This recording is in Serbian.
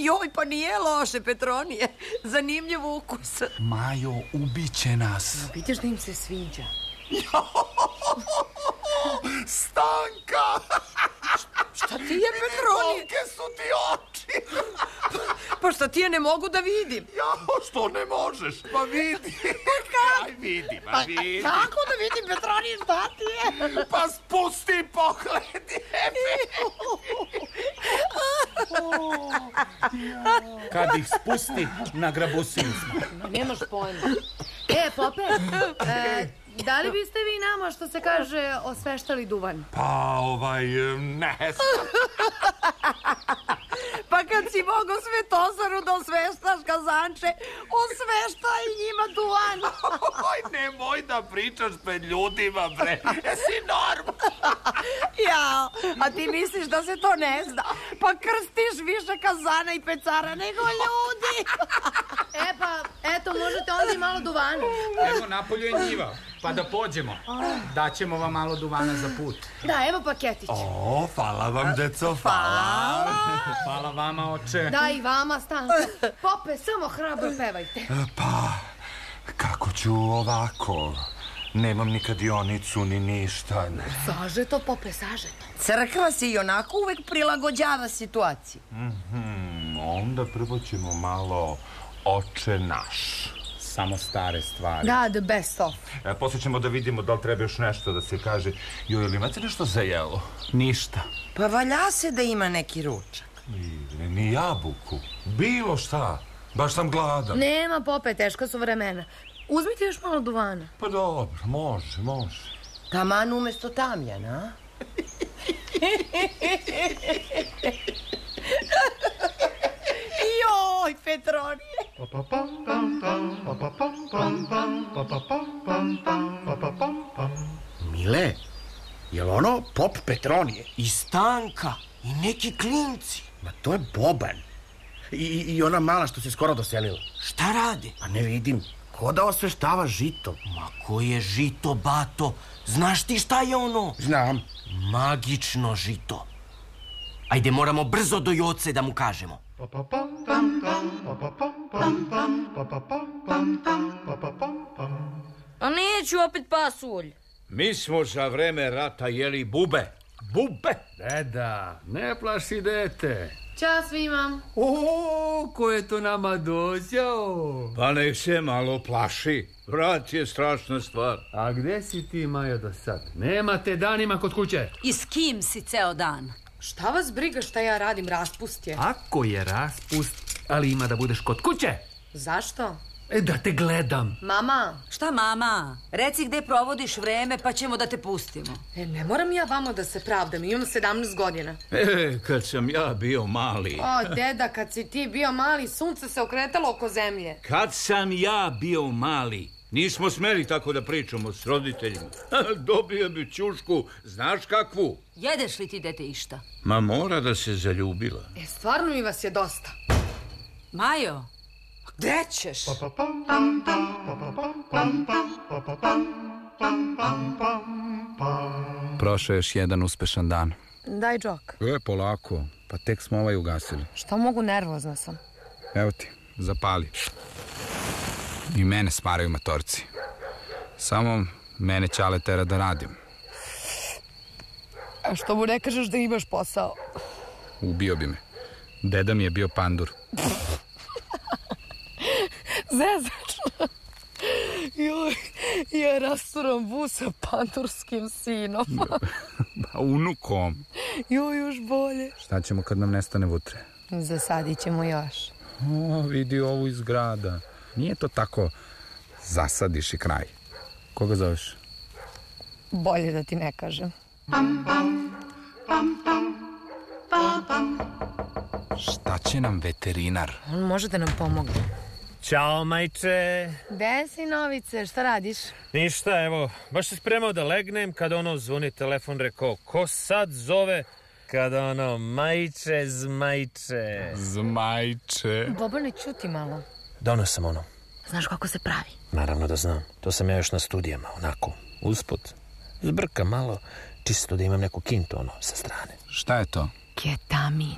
Joj, pa nije loše, Petronije. Zanimljiv ukus. Majo, ubiće nas. Vidiš da im se sviđa. Stanka! Šta ti je, Petronije? Kolike su ti oči? Pa šta ti je ne mogu da vidim? Jao, što ne možeš? Pa vidi. Aj, vidi, pa vidi. Kako da vidim, Petronije, šta ti je? Pa spusti pogled. Kad ih spusti, na grabusiju smo. Nemaš pojma. Pope, da li biste vi nama, što se kaže, osveštali duvan? Pa, ne znam. Pa kad si mogo Svetosaru da osveštaš kazanče, osveštaj i njima duvan. Nemoj da pričaš pred ljudima, bre. Jesi normal? Jao, a ti misliš da se to ne zna? Pa krstiš više kazana i pecara nego ljudi. Eto, možete onda i malo duvana. Evo, napolju je njiva, pa da pođemo. Daćemo vam malo duvana za put. Da, evo paketić. O, hvala vam, deco, hvala. Hvala vama, oče. Da, i vama, Stanka. Pope, samo hrabro pevajte. Pa, kako ću ovako? Nemam ni kladionicu, ni ništa. Sažeto, Pope, sažeto. Crkva se i onako uvek prilagođava situaciji. Onda prvo ćemo malo Oče naš. Samo stare stvari. Da, the best of. Poslije ćemo da vidimo da li treba još nešto da se kaže. Joj, ili imate nešto za jelo? Ništa. Pa valja se da ima neki ručak. Ni jabuku. Bilo šta. Baš sam gladan. Nema, Pope, teška su vremena. Uzmite još malo duvana. Pa dobro, može. Taman umesto tamjana, a? Joj, Petronije. Mile, jel ono pop Petronije? I Stanka, i neki klinci. Ma to je Boban. I ona mala što se skoro doselila. Šta rade? Pa ne vidim, ko da osveštava žito. Ma ko je žito, bato? Znaš ti šta je ono? Znam. Magično žito. Ajde, moramo brzo do Joce da mu kažemo. A neću opet pasulj. Mi smo za vreme rata jeli bube. Bube? Deda, ne plaši dete. Ćao svima. Ko je to nama dođao? Pa nek se malo plaši. Rat je strašna stvar. A gde si ti, Majo, do sad? Nema te danima kod kuće. I s kim si ceo dan? Šta vas briga šta ja radim, raspust je. Ako je raspust, ali ima da budeš kod kuće. Zašto? Da te gledam. Mama. Šta mama? Reci gde provodiš vreme pa ćemo da te pustimo. Ne moram ja vama da se pravdam, imam 17 godina. Kad sam ja bio mali. O, deda, kad si ti bio mali, sunce se okretalo oko zemlje. Kad sam ja bio mali, nismo smeli tako da pričamo s roditeljima. Dobio bi ćušku, znaš kakvu? Jedeš li ti, dete, išta? Ma mora da se zaljubila. Stvarno mi vas je dosta. Majo, gde ćeš? Prošao je još jedan uspešan dan. Daj džok. Polako, pa tek smo ovaj ugasili. Šta mogu, nervozna sam. Evo ti, zapali. I mene smaraju matorci. Samo mene Ćale tera da radim. A što mu ne kažeš da imaš posao? Ubio bi me. Deda mi je bio pandur. Zezač. Joj, ja rasturam bu sa pandurskim sinom. Unukom. Joj, još bolje. Šta ćemo kad nam nestane vutre? Zasadit ćemo još. Vidi ovu iz grada. Nije to tako zasadiš i kraj. Koga zoveš? Bolje da ti ne kažem. Šta će nam veterinar? On može da nam pomogne. Ćao, majče. Gde si, Novice, šta radiš? Ništa, evo, baš se spremao da legnem kad ono zvoni telefon, rekao, ko sad zove? Kad ono, majče, zmajče. Zmajče. Bobane, čuti malo. Donio sam ono. Znaš kako se pravi? Naravno da znam. To sam ja još na studijama, onako, usput. Zbrka malo, čisto da imam neku kintu, ono, sa strane. Šta je to? Ketamin.